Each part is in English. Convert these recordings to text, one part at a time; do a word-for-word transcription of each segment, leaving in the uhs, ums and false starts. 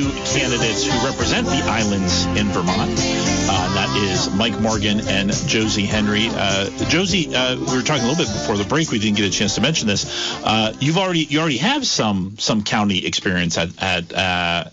Candidates who represent the islands in Vermont. Uh, that is Mike Morgan and Josie Henry. Uh, Josie, uh, we were talking a little bit before the break. We didn't get a chance to mention this. Uh, you've already you already have some some county experience at at, uh,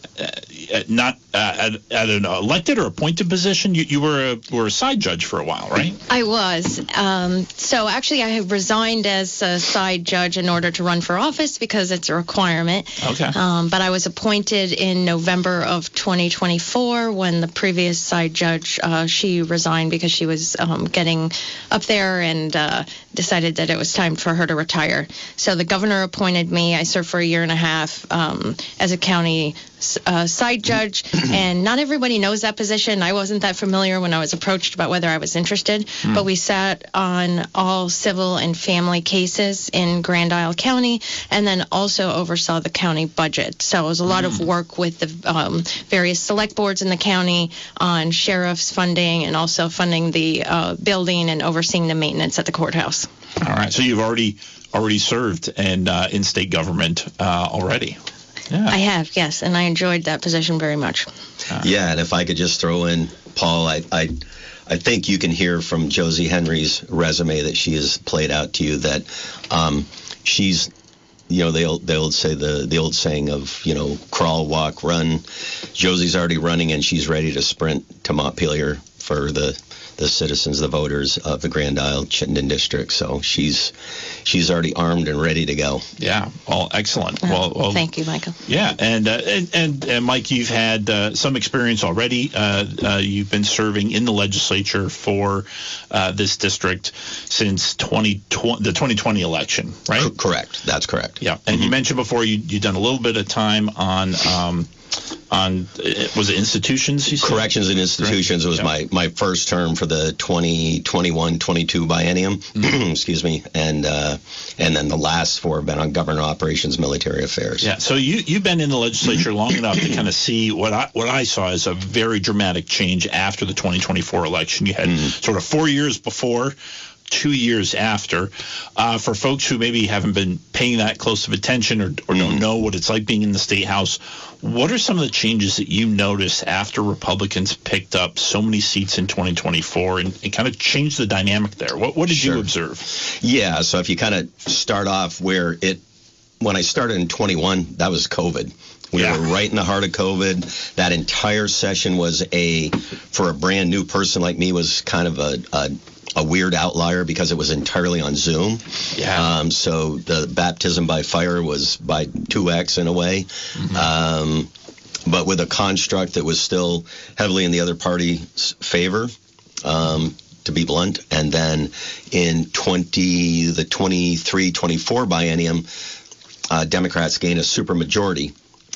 at not uh, at, at an elected or appointed position. You, you were a were a side judge for a while, right? I was. Um, so actually, I have resigned as a side judge in order to run for office because it's a requirement. Okay. Um, but I was appointed in November of twenty twenty-four when the previous side judge, uh, she resigned because she was um, getting up there and uh, decided that it was time for her to retire. So the governor appointed me. I served for a year and a half um, as a county uh, side judge, and not everybody knows that position. I wasn't that familiar when I was approached about whether I was interested, mm. but we sat on all civil and family cases in Grand Isle County, and then also oversaw the county budget. So it was a lot mm. of work with the um, various select boards in the county on sheriff's funding and also funding the uh, building and overseeing the maintenance at the courthouse. All right. So you've already already served in uh, in state government uh, already. Yeah. I have, yes, and I enjoyed that position very much. Uh, yeah, and if I could just throw in, Paul, I, I I think you can hear from Josie Henry's resume that she has played out to you that um, she's, you know, they'll they'll say the the old saying of, you know, crawl, walk, run. Josie's already running and she's ready to sprint to Montpelier for the the citizens, the voters of the Grand Isle Chittenden District. So she's she's already armed and ready to go. Yeah, well, excellent. Uh, well, well, thank you, Michael. Yeah, and uh, and, and, and Mike, you've had uh, some experience already. Uh, uh, you've been serving in the legislature for uh, this district since twenty twenty, the twenty twenty election, right? C- correct. That's correct. Yeah, and mm-hmm. you mentioned before you you've done a little bit of time on. Um, on was it institutions? You said? Corrections and institutions Correct. was yeah. my, my first term for the twenty twenty-one twenty-two biennium. Mm-hmm. Excuse me, and uh, and then the last four have been on government operations, military affairs. Yeah. So you you've been in the legislature long enough to kind of see what I what I saw as a very dramatic change after the twenty twenty-four election. You had mm-hmm. sort of four years before. Two years after. Uh, for folks who maybe haven't been paying that close of attention or, or don't know what it's like being in the State House, what are some of the changes that you noticed after Republicans picked up so many seats in twenty twenty-four and, and kind of changed the dynamic there? What, what did sure. you observe? Yeah, so if you kind of start off where it, when I started in twenty-one, that was COVID. We yeah. were right in the heart of COVID. That entire session was a, for a brand new person like me, was kind of a, a a weird outlier because it was entirely on Zoom. Yeah. Um, so the baptism by fire was by two X in a way. Mm-hmm. Um, but with a construct that was still heavily in the other party's favor, um, to be blunt. And then in twenty the twenty-three twenty-four biennium, uh, Democrats gained a supermajority.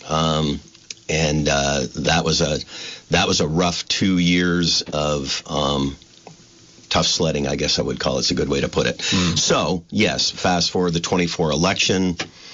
Um, and uh, that was a that was a rough two years of um, tough sledding, I guess I would call it. It's a good way to put it. Mm. So, yes, fast forward the twenty-four election,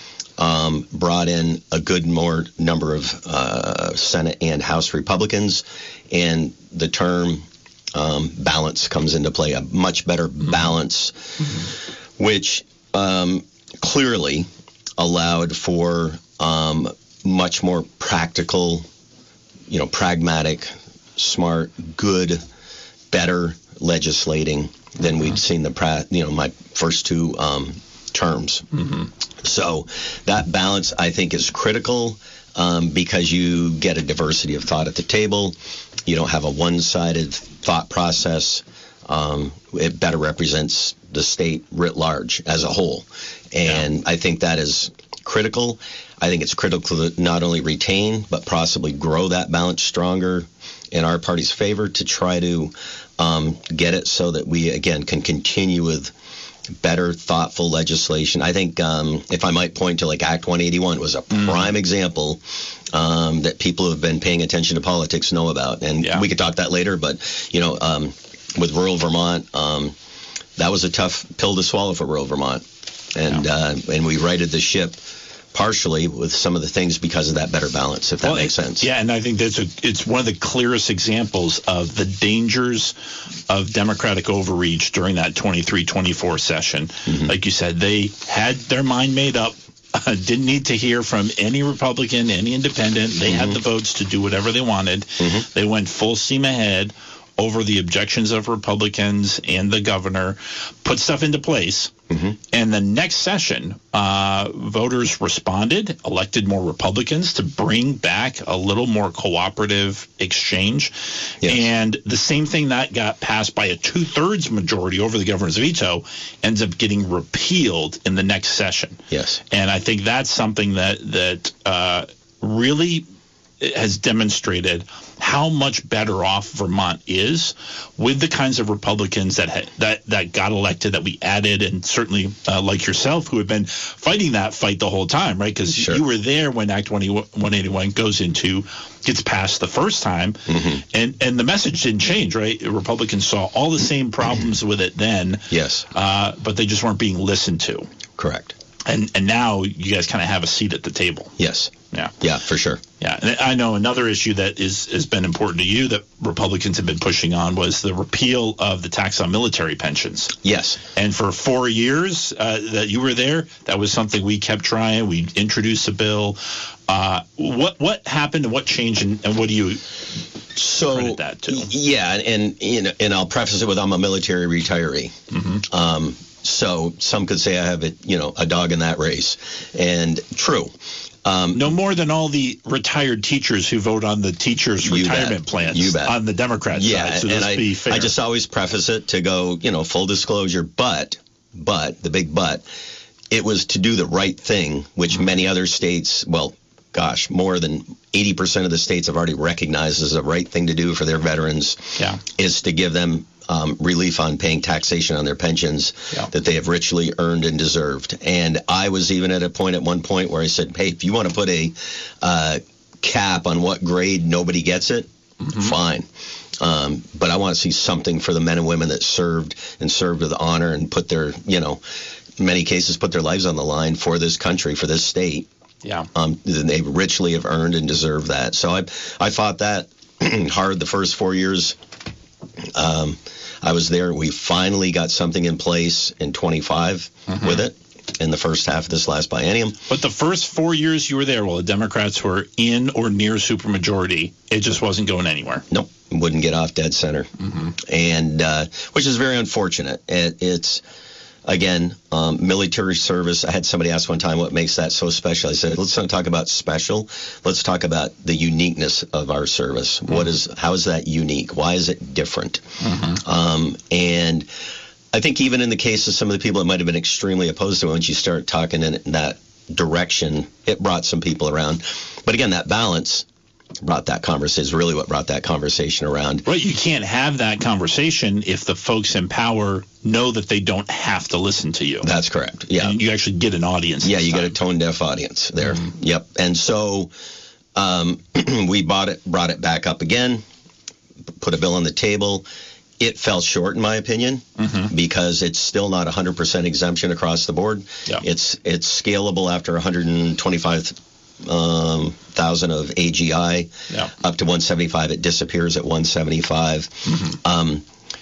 um, brought in a good more number of uh, Senate and House Republicans, and the term um, balance comes into play, a much better mm. balance, mm-hmm. which um, clearly allowed for um, much more practical, you know, pragmatic, smart, good, better legislating than we'd seen the pra- you know my first two um, terms. Mm-hmm. So that balance, I think, is critical um, because you get a diversity of thought at the table. You don't have a one-sided thought process. Um, it better represents the state writ large as a whole, and yeah. I think that is critical. I think it's critical to not only retain but possibly grow that balance stronger in our party's favor to try to um, get it so that we, again, can continue with better, thoughtful legislation. I think, um, if I might point to, like, Act one eighty-one was a mm. prime example um, that people who have been paying attention to politics know about. And yeah. we could talk that later, but, you know, um, with rural Vermont, um, that was a tough pill to swallow for rural Vermont. And, yeah. uh, and we righted the ship partially with some of the things because of that better balance, if that well, makes it, sense. Yeah, and I think that's a, it's one of the clearest examples of the dangers of Democratic overreach during that twenty-three twenty-four session. Mm-hmm. Like you said, they had their mind made up uh, didn't need to hear from any Republican, any independent. They mm-hmm. had the votes to do whatever they wanted. Mm-hmm. They went full steam ahead over the objections of Republicans and the governor, put stuff into place. Mm-hmm. And the next session, uh, voters responded, elected more Republicans to bring back a little more cooperative exchange. Yes. And the same thing that got passed by a two-thirds majority over the governor's veto ends up getting repealed in the next session. Yes. And I think that's something that, that uh, really has demonstrated how much better off Vermont is with the kinds of Republicans that ha- that that got elected, that we added, and certainly uh, like yourself, who have been fighting that fight the whole time, right? Because sure. you were there when Act one eighty-one goes into gets passed the first time, mm-hmm. and and the message didn't change, right? Republicans saw all the same problems with it then, yes, uh, but they just weren't being listened to. Correct. And and now you guys kind of have a seat at the table. Yes. Yeah. Yeah, for sure. Yeah. And I know another issue that is has been important to you that Republicans have been pushing on was the repeal of the tax on military pensions. Yes. And for four years uh, that you were there, that was something we kept trying. We introduced a bill. Uh, what what happened and what changed, and, and what do you so, credit that to? Yeah, and you know, and I'll preface it with I'm a military retiree. Mm-hmm. Um, So some could say I have a, you know, a dog in that race, and true. Um, no more than all the retired teachers who vote on the teachers' retirement bet. plans You bet. on the Democrat yeah, side. So and let's I, be fair. I just always preface it to go, you know, full disclosure, but, but, the big but, it was to do the right thing, which many other states, well, gosh, more than eighty percent of the states have already recognized as the right thing to do for their veterans, yeah. is to give them Um, relief on paying taxation on their pensions yeah. that they have richly earned and deserved. And I was even at a point at one point where I said, hey, if you want to put a uh, cap on what grade nobody gets it, mm-hmm. fine. Um, but I want to see something for the men and women that served and served with honor and put their, you know, in many cases put their lives on the line for this country, for this state. Yeah. Um, they richly have earned and deserved that. So I, I fought that hard the first four years. Um, I was there. We finally got something in place in twenty-five mm-hmm. with it in the first half of this last biennium. But the first four years you were there, while the Democrats were in or near supermajority, it just wasn't going anywhere. Nope. Wouldn't get off dead center. Mm-hmm. And uh, which is very unfortunate. It, it's, again, um, military service. I had somebody ask one time what makes that so special. I said, let's not talk about special. Let's talk about the uniqueness of our service. Mm-hmm. What is, how is that unique? Why is it different? Mm-hmm. Um, and I think even in the case of some of the people that might have been extremely opposed to it, once you start talking in that direction, it brought some people around. But again, that balance brought that conversation is really what brought that conversation around. Right, you can't have that conversation if the folks in power know that they don't have to listen to you. That's correct. Yeah, and you actually get an audience. Yeah, you time. get a tone deaf audience there. Mm-hmm. Yep. And so um, we bought it, brought it back up again, put a bill on the table. It fell short, in my opinion, mm-hmm. because it's still not one hundred percent exemption across the board. Yeah. It's it's scalable after one hundred twenty-five um, thousand of A G I, yeah. up to one seventy-five. It disappears at one seventy-five. Mm-hmm. Um,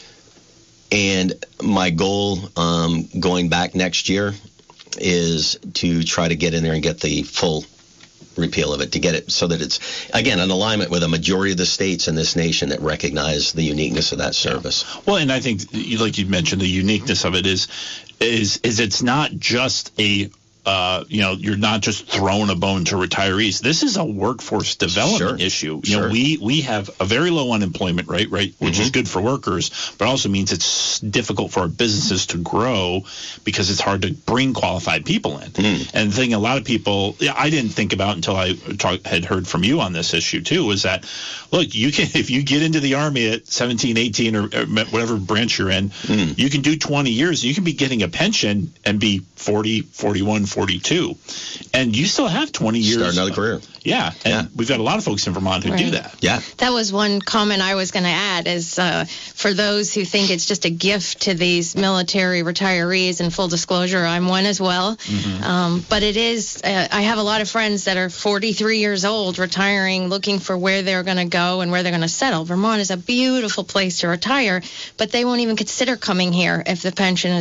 and my goal um, going back next year is to try to get in there and get the full repeal of it, to get it so that it's, again, in alignment with a majority of the states in this nation that recognize the uniqueness of that service. Yeah. Well, and I think, like you mentioned, the uniqueness of it is is is it's not just a Uh, you know, you're not just throwing a bone to retirees. This is a workforce development sure. issue. You sure. know, we we have a very low unemployment rate, right, which mm-hmm. is good for workers, but also means it's difficult for our businesses to grow because it's hard to bring qualified people in. Mm. And the thing a lot of people, yeah, I didn't think about until I talk, had heard from you on this issue too, was that, look, you can if you get into the Army at seventeen, eighteen, or, or whatever branch you're in, mm. you can do twenty years. You can be getting a pension and be forty, forty-one, forty-two, and you still have twenty years. Start another career. Yeah, and yeah. we've got a lot of folks in Vermont who right. do that. Yeah. That was one comment I was going to add is uh, for those who think it's just a gift to these military retirees, and full disclosure, I'm one as well. Mm-hmm. Um, but it is, uh, I have a lot of friends that are forty-three years old, retiring, looking for where they're going to go and where they're going to settle. Vermont is a beautiful place to retire, but they won't even consider coming here if the pension is